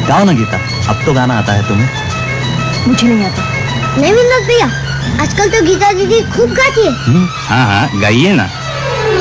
गाओ ना गीता, अब तो गाना आता है तुम्हें। मुझे नहीं आता। नहीं विनोद भैया, आजकल तो गीता दीदी खूब गाती है। हाँ हाँ गाइए ना।